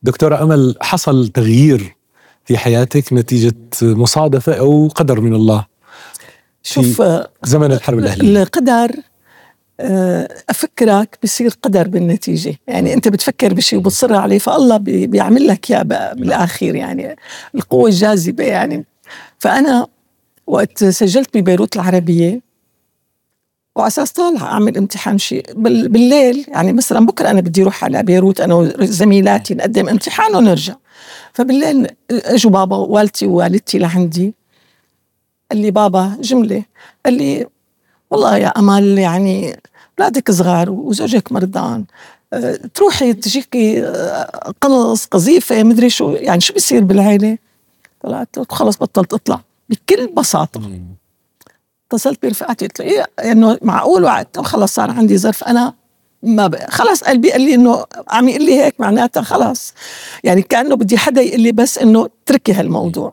دكتورة أمل، حصل تغيير في حياتك نتيجة مصادفة أو قدر من الله شوف في زمن الحرب الأهلية؟ القدر أفكرك بيصير قدر بالنتيجة. يعني أنت بتفكر بشيء وبتصر عليه، فالله بيعمل لك يا بالآخر، يعني القوة الجاذبة يعني. فأنا وقت سجلت ببيروت العربية وعلى أساس طالعة أعمل امتحان شيء بالليل، يعني مثلا بكرة أنا بدي أروح على بيروت أنا وزميلاتي نقدم امتحان ونرجع. فبالليل اجوا بابا ووالدتي ووالدتي لعندي، قال لي بابا جملة، قال لي والله يا أمل يعني أولادك صغار وزوجك مرضان، تروحي تجيكي قنص قذيفة مدري شو، يعني شو بيصير بالعيلة. طلعت خلص بطلت أطلع بكل بساطة. اتصلت برفقاتي قلت له إيه إنه معقول، وعدت خلص صار عندي ظرف أنا ما خلص. قلبي قال لي إنه عم يقول لي هيك معناتها خلص، يعني كأنه بدي حدا يقول لي بس إنه تركي هالموضوع.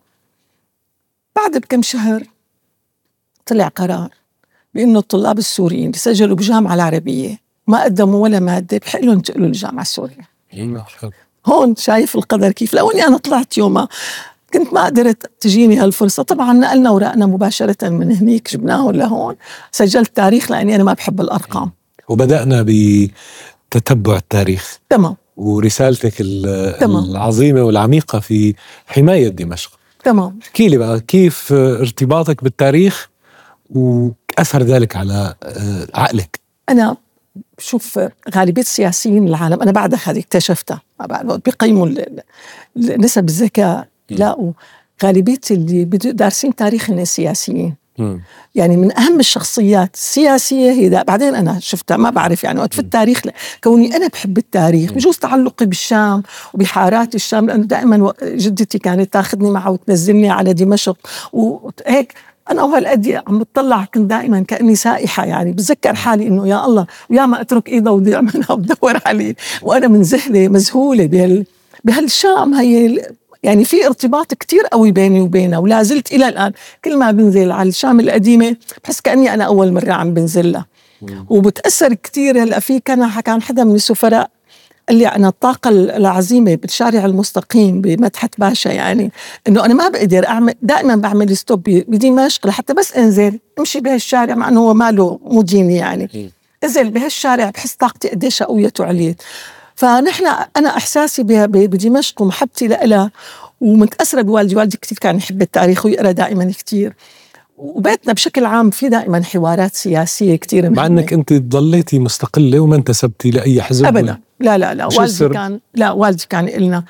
بعد بكم شهر طلع قرار بإنه الطلاب السوريين اللي سجلوا بجامعة العربية ما قدموا ولا مادة بحق لهم ينتقلوا للجامعة السورية. هون شايف القدر كيف. لو إني أنا طلعت يومها كنت ما قدرت تجيني هالفرصة. طبعا نقلنا ورقنا مباشرة من هنيك جبناه لهون، سجلت تاريخ لأني أنا ما بحب الأرقام. وبدأنا بتتبع التاريخ. تمام. ورسالتك العظيمة والعميقة في حماية دمشق. تمام. احكي لي بقى كيف ارتباطك بالتاريخ وأثر ذلك على عقلك. أنا شوف غالبية السياسيين العالم أنا بعد هذه اكتشفتها بيقيموا نسب الذكاء، لاقوا غالبية اللي دارسين تاريخ الناس سياسيين. يعني من أهم الشخصيات السياسية هي بعدين أنا شفتها ما بعرف يعني وقت في التاريخ كوني أنا بحب التاريخ بجوز تعلقي بالشام وبحارات الشام، لأنه دائما جدتي كانت تاخذني معها وتنزلني على دمشق وهيك. أنا وهالقد عم بتطلع كنت دائما كأني سائحة، يعني بتذكر حالي إنه يا الله ويا ما أترك إيده وضيع منها وبدور عليه وأنا منزهلة مذهولة بهالشام. هي يعني في ارتباط كتير قوي بيني وبينها ولا زلت إلى الآن كل ما بنزل على الشام القديمة بحس كأني أنا أول مرة عم بنزلها. وبتأثر كتير. هلأ في كان حدا من السفراء قال لي أنا الطاقة العظيمة بالشارع المستقيم بمتحف باشا، يعني إنه أنا ما بقدر أعمل، دائما بعمل ستوب بدمشق لحتى بس أنزل أمشي بهالشارع مع أنه هو ماله مديني، يعني أنزل بهالشارع بحس طاقتي قديش قوية وعليت. فنحن أنا إحساسي بدمشق ومحبتي لها ومتأثرة بوالدي. والدي كتير كان يحب التاريخ ويقرأ دائما كتير، وبيتنا بشكل عام في دائما حوارات سياسية كتير. مع أنك أنت ضليتي مستقلة وما انتسبتي لأي حزب أبدا. لا والدي كان قلنا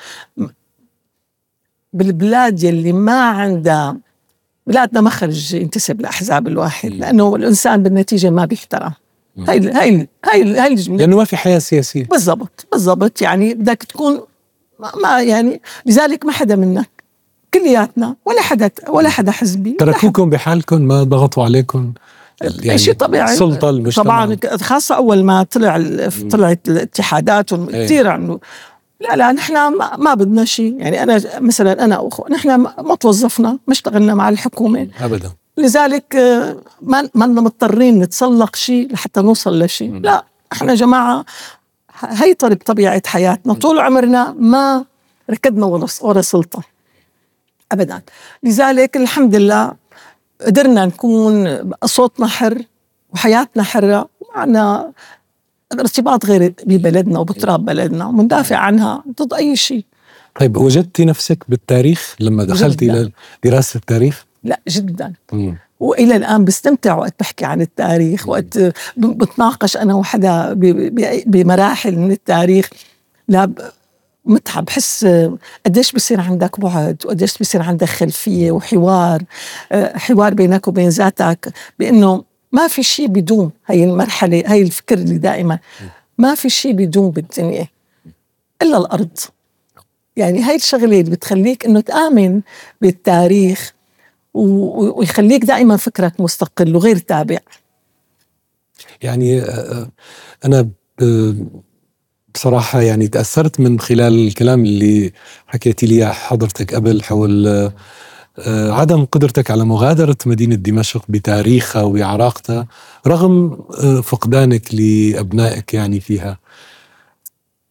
بالبلاد يلي ما عندها، بلادنا ما خرج ينتسب لأحزاب الواحد لأنه الإنسان بالنتيجة ما بيحترم. هاي الجملة، لأنه ما في حياة سياسية. بالضبط يعني بدك تكون ما يعني لذلك ما حدا منك كلياتنا ولا حدا حزبي تركوكم بحالكم ما ضغطوا عليكم يعني شيء طبيعي. السلطة المجتمع طبعا خاصة أول ما طلعت الاتحادات كثير عملوا لا نحن ما بدنا شيء. يعني أنا مثلا أنا نحن ما توظفنا ما اشتغلنا مع الحكومة أبدا، لذلك ما مضطرين نتسلق شيء لحتى نوصل لشيء. لا احنا جماعة هي طبيعة حياتنا طول عمرنا ما ركضنا ورا سلطة أبدا. لذلك الحمد لله قدرنا نكون صوتنا حر وحياتنا حرة ومعنا ارتباط غير ببلدنا وبتراب بلدنا ومندافع عنها ضد أي شيء. طيب وجدتي نفسك بالتاريخ لما دخلتي إلى دراسة التاريخ؟ لا جدا. وإلى الآن بستمتع وقت بحكي عن التاريخ، وقت بتناقش أنا وحدا بمراحل من التاريخ. لا متعب، بحس قديش بصير عندك بعد وقديش بصير عندك خلفية وحوار بينك وبين ذاتك، بأنه ما في شيء بدون هاي المرحلة. هاي الفكر اللي دائما ما في شيء بدون بالدنيا إلا الأرض. يعني هاي الشغلة اللي بتخليك أنه تآمن بالتاريخ ويخليك دائما فكرك مستقل وغير تابع. يعني أنا بصراحة يعني تأثرت من خلال الكلام اللي حكيتي لي حضرتك قبل حول عدم قدرتك على مغادرة مدينة دمشق بتاريخها وعراقتها رغم فقدانك لأبنائك يعني فيها.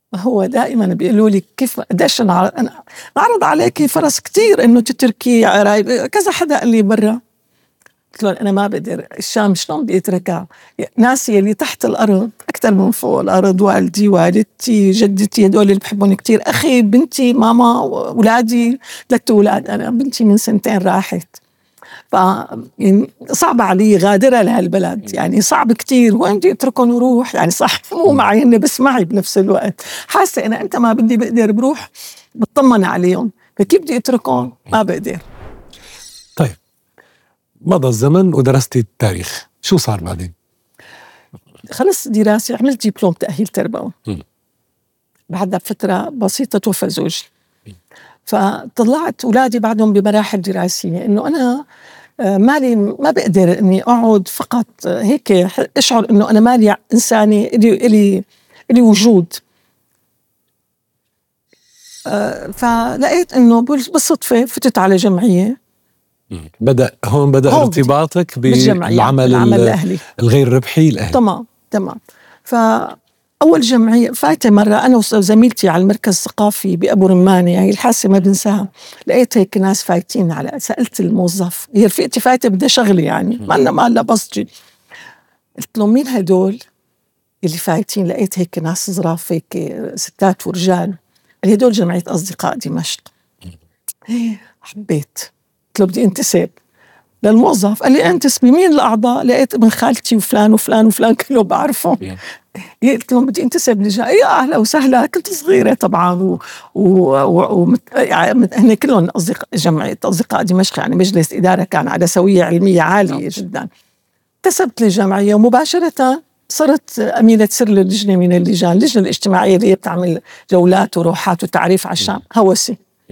هو دائما بيقولوا لي كيف قديش أنا عرض عليكي فرص كتير إنه تتركي عرايب، كذا حدا قال لي برا. قلت لهم أنا ما بقدر، الشام شلون بدي أتركها؟ ناسي اللي تحت الأرض أكثر من فوق الأرض، والدي، والدتي، جدتي، هدول اللي بحبهم كتير، أخي، بنتي، ماما، أولادي، 3 أولاد، أنا بنتي من 2 راحت. ف يعني صعب علي غادرة لهالبلد، يعني صعب كتير، وين بدي اتركهم وروح؟ يعني صح مو معي هن بس معي بنفس الوقت، حاسة أنا أنت ما بدي بقدر بروح بطمن عليهم، فكيف بدي اتركهم؟ ما بقدر. طيب، مضى الزمن ودرستي التاريخ، شو صار بعدين؟ خلص دراسة، عملت دبلوم تأهيل تربوي. بعدها بفترة بسيطة توفى زوجي، فطلعت أولادي بعدهم بمراحل دراسية إنه أنا مالي ما بقدر إني أقعد فقط هيك أشعر إنه أنا مالي إنساني إلي وجود. فلقيت إنه بالصدفة فتت على جمعية. بدأ ارتباطك بالعمل الأهلي الغير ربحي الأهلي. تمام. فأول جمعية فايتة مرة أنا وزميلتي على المركز الثقافي بأبو رمانة، هي الحاسة ما بنساها، لقيت هيك ناس فايتين سألت الموظف، هي رفيقتي فايتة بدها شغلي يعني ما لها بصجي. قلت لهم مين هدول اللي فايتين؟ لقيت هيك ناس ظراف هيك ستات ورجال، هدول جمعية أصدقاء دمشق. حبيت، قلت له بدي انتسب للموظف. قال لي انتسبي مين الأعضاء؟ لقيت ابن خالتي وفلان وفلان وفلان كله بعرفهم. قلت لهم بدي انتسب يا أهلا وسهلا. كنت صغيرة طبعا يعني هن كلهم جمعية أصدقاء دمشق، يعني مجلس إدارة كان على سوية علمية عالية جدا. انتسبت للجمعية ومباشرة صرت أمينة سر للجنة من اللجان، اللجنة الاجتماعية اللي بتعمل جولات وروحات وتعريف على الشام، هوسي.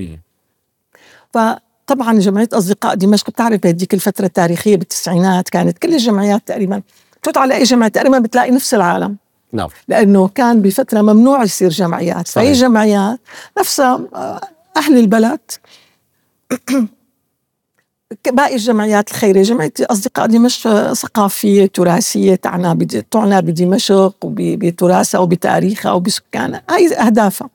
فطبعا جمعية أصدقاء دمشق بتعرف بهديك الفترة التاريخية بالتسعينات كانت كل الجمعيات تقريبا تفوت على أي جمعية تقريبا بتلاقي نفس العالم. نعم. لأنه كان بفترة ممنوع يصير جمعيات، فهي جمعيات نفسها أهل البلد. باقي الجمعيات الخيرية، جمعية أصدقاء دمشق ثقافية تراثية تعنى بدمشق وبتراثها وبتاريخها وبسكانها، هاي أهدافها.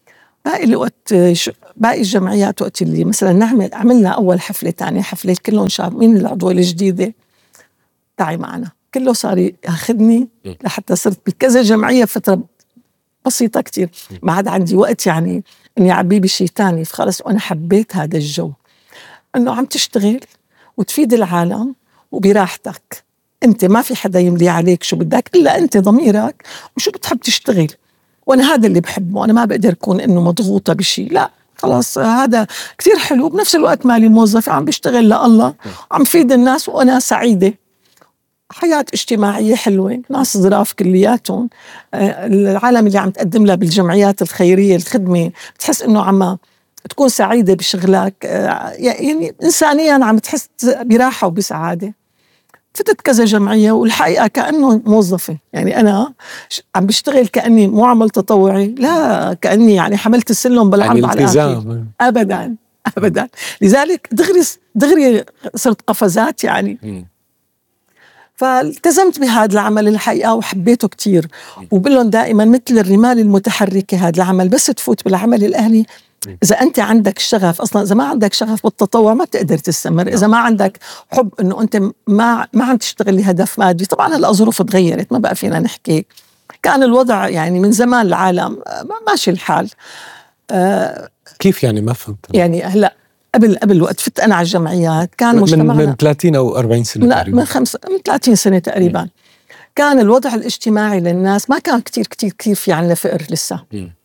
باقي الجمعيات وقت اللي مثلا عملنا أول حفلة، تاني حفلة، كلهم شاف مين العضوة الجديدة تعي معنا، كله صار ياخذني لحتى صرت بكذا جمعية فترة بسيطة كتير، ما عاد عندي وقت يعني إني أعبيه بشيء تاني. فخلص وأنا حبيت هذا الجو، إنه عم تشتغل وتفيد العالم وبراحتك، أنت ما في حدا يملي عليك شو بدك إلا أنت ضميرك وشو بتحب تشتغل. وأنا هذا اللي بحبه، أنا ما بقدر أكون إنه مضغوطة بشيء، لا خلاص هذا كتير حلو. بنفس الوقت مالي موظف عم بشتغل لله، عم فيد الناس وأنا سعيدة. حياة اجتماعية حلوة، ناس ظراف كلياتهم. العالم اللي عم تقدم لها بالجمعيات الخيرية الخدمة بتحس إنه عم تكون سعيدة بشغلك، يعني إنسانيا عم تحس براحة وبسعادة. فتت كذا جمعية والحقيقة كأنه موظفة، يعني أنا عم بشتغل كأني مو عمل تطوعي، لا كأني يعني حملت السلم بالعرض يعني على الآخر. أبدا. لذلك دغري صرت قفزات يعني. فالتزمت بهذا العمل الحقيقة وحبيته كتير، وبقول دائما مثل الرمال المتحركة هذا العمل، بس تفوت بالعمل الأهلي إذا أنت عندك شغف، أصلا إذا ما عندك شغف بالتطوع ما بتقدر تستمر. إذا ما عندك حب إنه أنت ما عم تشتغل لهدف مادي، طبعا هلا الظروف تغيرت ما بقى فينا نحكي، كان الوضع يعني من زمان العالم ماشي الحال. كيف يعني؟ ما فهمت. يعني هلا قبل وقت فت أنا على الجمعيات كان مجتمعنا من 30 أو 40 سنة تقريبا، من 30 سنة تقريبا. كان الوضع الاجتماعي للناس ما كان كتير في عنا فقر لسه.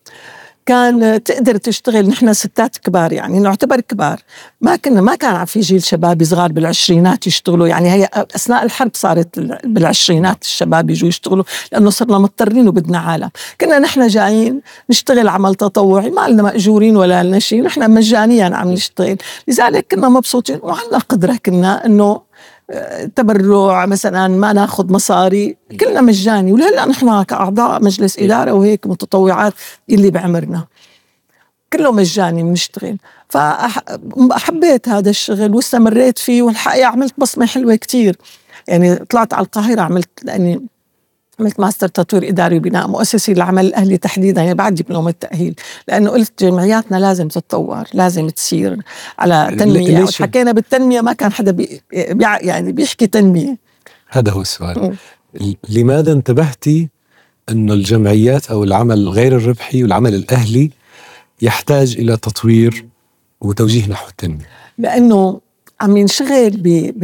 كان تقدر تشتغل، نحن ستات كبار يعني نعتبر كبار، ما كان في جيل شباب صغار بالعشرينات يشتغلوا، يعني هي أثناء الحرب صارت بالعشرينات الشباب يجوا يشتغلوا لأنه صرنا مضطرين وبدنا عالم. كنا نحن جايين نشتغل عمل تطوعي، ما لنا مأجورين ولا لنا شيء، نحن مجانيا عم نشتغل، لذلك كنا مبسوطين وعنا قدرة كنا إنه تبرع مثلا ما ناخذ مصاري، كلنا مجاني. ولهلا نحن كأعضاء مجلس إدارة وهيك متطوعات اللي بعمرنا كله مجاني بنشتغل. فحبيت هذا الشغل واستمريت فيه، والحقيقة عملت بصمة حلوة كتير. يعني طلعت على القاهرة، عملت لأني عملت ماستر تطوير إداري وبناء مؤسسي للعمل الأهلي تحديدا، يعني بعد دبلوم التأهيل، لأنه قلت جمعياتنا لازم تتطور، لازم تصير على تنمية. وحكينا بالتنمية ما كان حدا يعني بيحكي تنمية. هذا هو السؤال. لماذا انتبهتي أنه الجمعيات أو العمل غير الربحي والعمل الأهلي يحتاج إلى تطوير وتوجيه نحو التنمية؟ لأنه عم ينشغل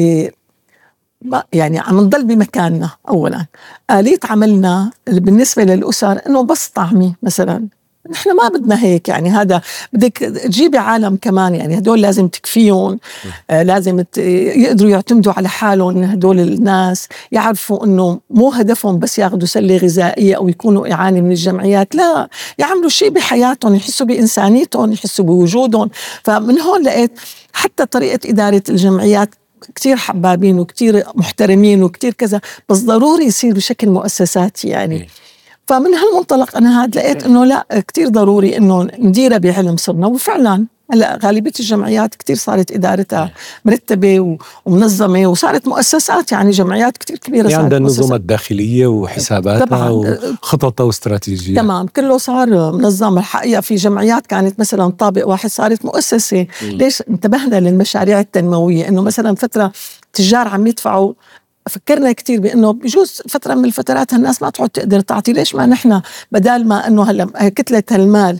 يعني عم نضل بمكاننا. أولا آلية عملنا بالنسبة للأسر إنه بس طعمي مثلا، نحن ما بدنا هيك. يعني هذا بدك تجيبي عالم كمان، يعني هدول لازم تكفيهم، لازم يقدروا يعتمدوا على حالهم. هدول الناس يعرفوا إنه مو هدفهم بس ياخدوا سلة غذائية أو يكونوا إعانة من الجمعيات، لا، يعملوا شيء بحياتهم، يحسوا بإنسانيتهم، يحسوا بوجودهم. فمن هون لقيت حتى طريقة إدارة الجمعيات كتير حبابين وكتير محترمين وكتير كذا، بس ضروري يصير بشكل مؤسساتي يعني. فمن هالمنطلق أنا هاد لقيت إنه لا، كتير ضروري إنه نديرها بعلم صرنا. وفعلا هلا غالبية الجمعيات كتير صارت إدارتها مرتبة ومنظمة، وصارت مؤسسات، يعني جمعيات كتير كبيرة صارت عندها النظم الداخلية وحساباتها وخططها واستراتيجية. تمام، كله صار منظم. الحقيقة في جمعيات كانت مثلا طابق واحد صارت مؤسسة. ليش انتبهنا للمشاريع التنموية؟ إنه مثلا فترة تجار عم يدفعوا، فكرنا كتير بأنه بجوز فترة من الفترات هالناس ما تعود تقدر تعطي، ليش ما نحن بدال ما أنه هلا كتلة هالمال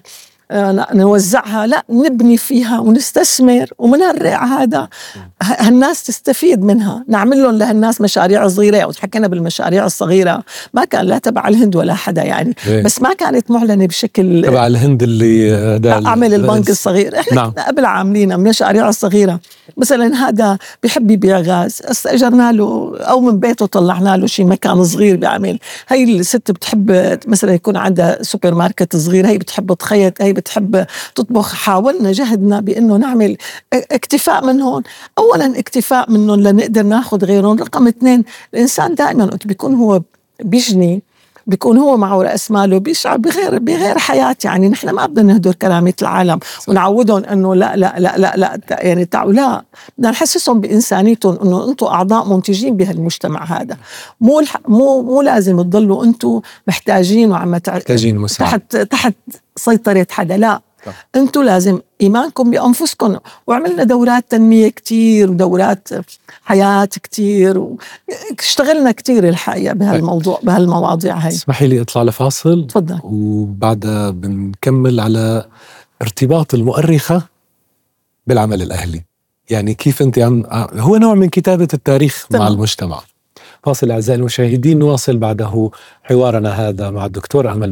نوزعها، لا نبني فيها ونستثمر ومنرع هذا هالناس تستفيد منها. نعمل لهم لهالناس مشاريع صغيرة. وتحكينا بالمشاريع الصغيرة ما كان لا تبع الهند ولا حدا يعني، بس ما كانت معلنة بشكل تبع الهند اللي عمل البنك الصغير. احنا نعم. قبل عاملين مشاريع الصغيرة، مثلا هذا بيحب يبيع غاز، استأجرنا له أو من بيته طلعنا له شيء مكان صغير بيعمل. هاي الست بتحب مثلا يكون عندها سوبر ماركت صغير، هاي بتحب تخيط، هاي بتحب تطبخ. حاولنا جهدنا بأنه نعمل اكتفاء منهم. أولا اكتفاء منهم لنقدر ناخد غيرهم. رقم 2، الإنسان دائما بيكون هو بيجني، بيكون هو معه رأس ماله، بيشعر بغير حياة. يعني نحن ما بدنا نهدر كرامة العالم ونعودهم أنه لا لا لا لا لا يعني لا، بدنا نحسسهم بإنسانيتهم، أنه أنتم أعضاء منتجين بهالمجتمع هذا. مو لازم تضلوا أنتم محتاجين وعم تحت سيطرة حدا، لا، أنتوا لازم إيمانكم بأنفسكم. وعملنا دورات تنمية كتير ودورات حياة كتير، اشتغلنا كتير الحقيقة بهالموضوع بهالمواضيع هاي. اسمحي لي أطلع لفاصل. تفضل. وبعدها بنكمل على ارتباط المؤرخة بالعمل الأهلي، يعني كيف أنت هو نوع من كتابة التاريخ مع المجتمع. فاصل أعزائي المشاهدين، نواصل بعده حوارنا هذا مع الدكتور أمل